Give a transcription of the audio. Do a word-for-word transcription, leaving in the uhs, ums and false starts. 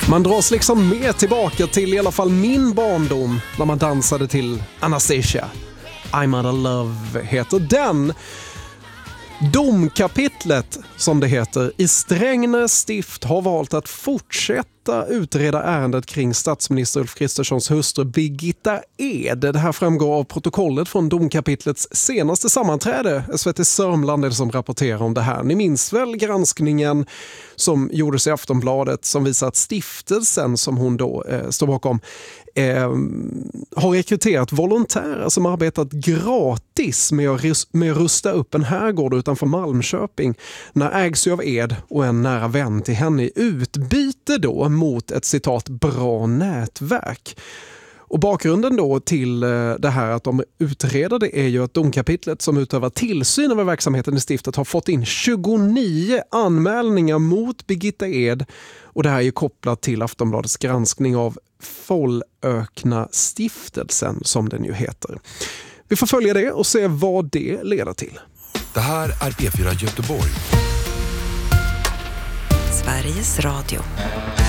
Man dras liksom med tillbaka till i alla fall min barndom när man dansade till Anastasia. I'm out of love heter den. Domkapitlet, som det heter, i Strängnäs stift har valt att fortsätta utreda ärendet kring statsminister Ulf Kristerssons hustru Birgitta Ed. Det här framgår av protokollet från domkapitlets senaste sammanträde. S V T Sörmland är det som rapporterar om det här. Ni minns väl granskningen som gjordes i Aftonbladet som visar att stiftelsen som hon då eh, står bakom eh, har rekryterat volontärer som arbetat gratis med att, ris- med att rusta upp en herrgård utanför Malmköping när ägs ju av Ed och en nära vän till henne i utbyte då mot ett citat bra nätverk. Och bakgrunden då till det här att de utreder det är ju att domkapitlet som utövar tillsyn över verksamheten i stiftet har fått in tjugonio anmälningar mot Birgitta Ed och det här är ju kopplat till Aftonbladets granskning av Follökna stiftelsen som den ju heter. Vi får följa det och se vad det leder till. Det här är P fyra Göteborg. Sveriges Radio.